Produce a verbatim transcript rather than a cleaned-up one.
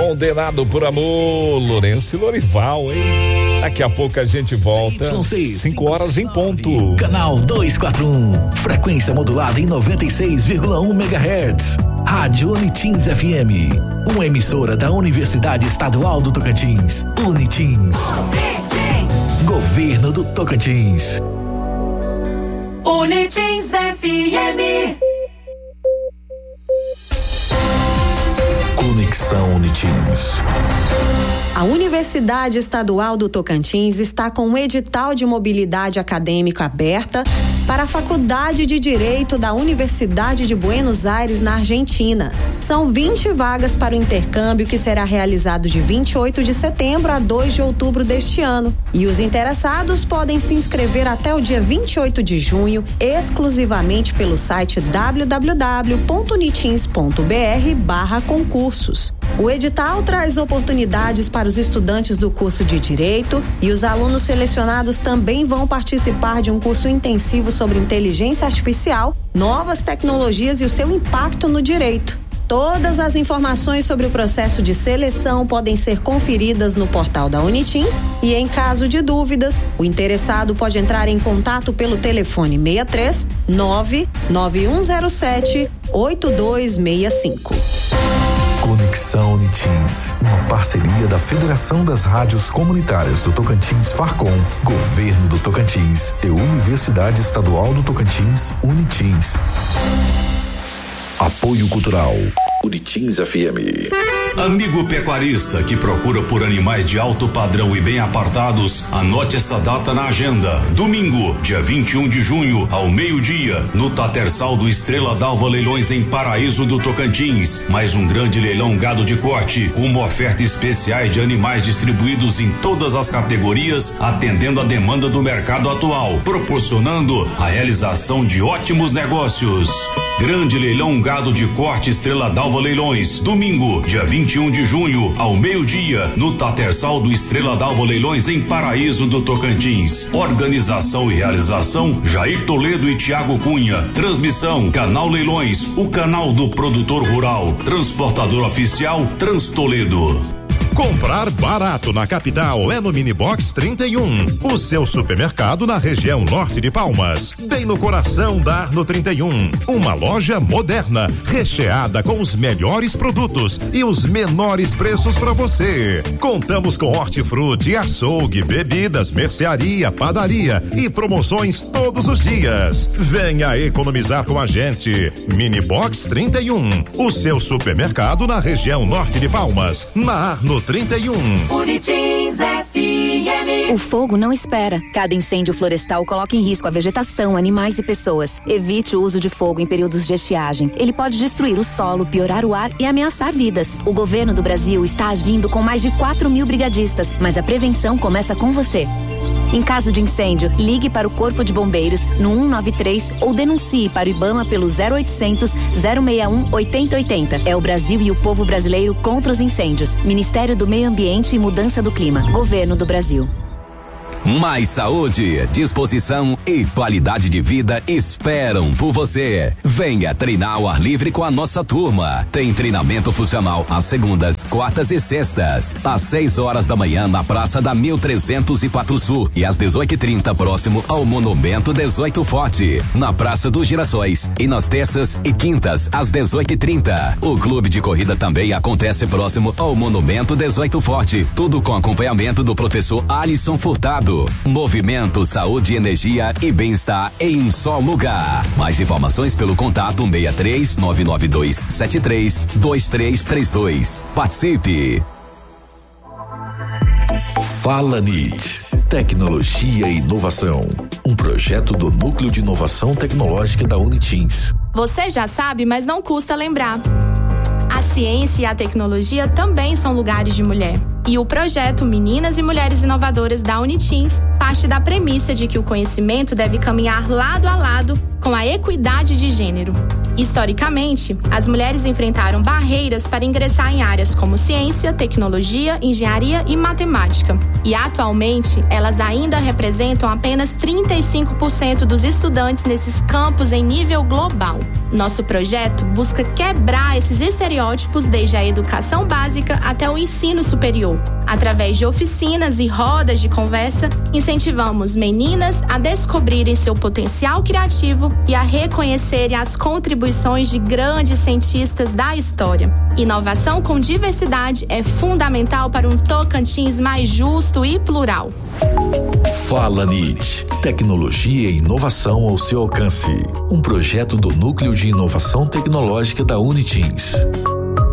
Condenado por amor, Lourenço e Lorival, hein? Daqui a pouco a gente volta. São seis, cinco horas em ponto. Canal duzentos e quarenta e um. Frequência modulada em noventa e seis vírgula um megahertz. Rádio Unitins F M. Uma emissora da Universidade Estadual do Tocantins. Unitins. Unitins. Governo do Tocantins. Unitins F M. Conexão Unitins. A Universidade Estadual do Tocantins está com um edital de mobilidade acadêmica aberta para a Faculdade de Direito da Universidade de Buenos Aires, na Argentina. São vinte vagas para o intercâmbio, que será realizado de vinte e oito de setembro a dois de outubro deste ano. E os interessados podem se inscrever até o dia vinte e oito de junho, exclusivamente pelo site w w w ponto unitins ponto b r barra concursos. O edital traz oportunidades para os estudantes do curso de Direito, e os alunos selecionados também vão participar de um curso intensivo sobre inteligência artificial, novas tecnologias e o seu impacto no direito. Todas as informações sobre o processo de seleção podem ser conferidas no portal da Unitins, e em caso de dúvidas, o interessado pode entrar em contato pelo telefone seis três nove nove um zero sete oito dois seis cinco. Conexão Unitins, uma parceria da Federação das Rádios Comunitárias do Tocantins Farcom, Governo do Tocantins e Universidade Estadual do Tocantins, Unitins. Apoio Cultural, Unitins F M. Amigo pecuarista que procura por animais de alto padrão e bem apartados, anote essa data na agenda. Domingo, dia vinte e um de junho, ao meio-dia, no Tatersal do Estrela d'Alva Leilões, em Paraíso do Tocantins. Mais um grande leilão gado de corte, com uma oferta especial de animais distribuídos em todas as categorias, atendendo a demanda do mercado atual, proporcionando a realização de ótimos negócios. Grande leilão gado de corte Estrela d'Alva Leilões, domingo, dia vinte e um de junho, ao meio-dia, no Tatersal do Estrela d'Alva Leilões, em Paraíso do Tocantins. Organização e realização Jair Toledo e Tiago Cunha. Transmissão Canal Leilões, o canal do produtor rural. Transportador oficial Trans Toledo. Comprar barato na capital é no Minibox trinta e um, o seu supermercado na região norte de Palmas, bem no coração da Arno trinta e um. Uma loja moderna, recheada com os melhores produtos e os menores preços para você. Contamos com hortifruti, açougue, bebidas, mercearia, padaria e promoções todos os dias. Venha economizar com a gente. Minibox trinta e um, o seu supermercado na região norte de Palmas, na Arno trinta e um. Unitins F M. O fogo não espera. Cada incêndio florestal coloca em risco a vegetação, animais e pessoas. Evite o uso de fogo em períodos de estiagem. Ele pode destruir o solo, piorar o ar e ameaçar vidas. O governo do Brasil está agindo com mais de quatro mil brigadistas, mas a prevenção começa com você. Em caso de incêndio, ligue para o Corpo de Bombeiros no um nove três ou denuncie para o IBAMA pelo zero oitocentos, zero seis um, oitenta oitenta. É o Brasil e o povo brasileiro contra os incêndios. Ministério do Meio Ambiente e Mudança do Clima. Governo do Brasil. Mais saúde, disposição e qualidade de vida esperam por você. Venha treinar ao ar livre com a nossa turma. Tem treinamento funcional às segundas, quartas e sextas, às seis horas da manhã na Praça da mil trezentos e quatro Sul e às dezoito e trinta próximo ao Monumento dezoito Forte, na Praça dos Girassóis, e nas terças e quintas às dezoito e trinta. O clube de corrida também acontece próximo ao Monumento dezoito Forte, tudo com acompanhamento do professor Alisson Furtado. Movimento, saúde, energia e bem-estar em um só lugar. Mais informações pelo contato seis três nove nove dois sete três dois três três dois. Participe. Fala N I T, tecnologia e inovação. Um projeto do Núcleo de Inovação Tecnológica da Unitins. Você já sabe, mas não custa lembrar. A ciência e a tecnologia também são lugares de mulher. E o projeto Meninas e Mulheres Inovadoras da Unitins parte da premissa de que o conhecimento deve caminhar lado a lado com a equidade de gênero. Historicamente, as mulheres enfrentaram barreiras para ingressar em áreas como ciência, tecnologia, engenharia e matemática. E atualmente, elas ainda representam apenas trinta e cinco por cento dos estudantes nesses campos em nível global. Nosso projeto busca quebrar esses estereótipos desde a educação básica até o ensino superior. Através de oficinas e rodas de conversa, incentivamos meninas a descobrirem seu potencial criativo e a reconhecerem as contribuições de grandes cientistas da história. Inovação com diversidade é fundamental para um Tocantins mais justo e plural. Fala N I T, tecnologia e inovação ao seu alcance. Um projeto do Núcleo de Inovação Tecnológica da Unitins.